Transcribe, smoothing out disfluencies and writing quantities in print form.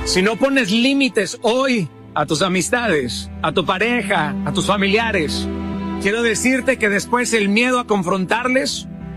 Si no pones límites hoy a tus amistades, a tu pareja, a tus familiares, quiero decirte que después el miedo a confrontarles